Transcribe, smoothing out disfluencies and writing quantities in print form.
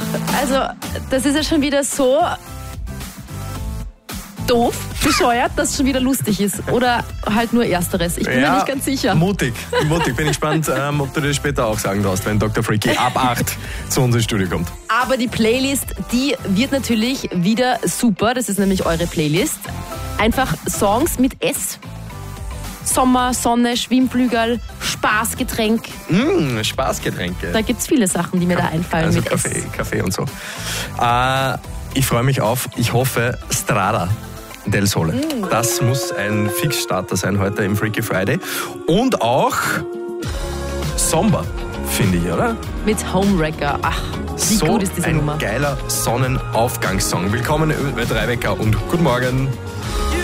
Also, das ist ja schon wieder so doof, bescheuert, dass es schon wieder lustig ist. Oder halt nur Ersteres. Ich bin mir nicht ganz sicher. Mutig. Bin ich gespannt, ob du das später auch sagen darfst, wenn Dr. Freaky ab 8 zu uns ins Studio kommt. Aber die Playlist, die wird natürlich wieder super. Das ist nämlich eure Playlist. Einfach Songs mit S. Sommer, Sonne, Schwimmflügel, Spaßgetränk. Spaßgetränke. Da gibt es viele Sachen, die mir da einfallen Also mit Kaffee und so. Ich freue mich auf, ich hoffe, Strada del Sole. Das muss ein Fixstarter sein heute im Freaky Friday. Und auch Somber, finde ich, oder? Mit Homewrecker. Ach, wie gut ist diese Nummer. Ein geiler Sonnenaufgangssong. Willkommen bei 3 Wecker und guten Morgen.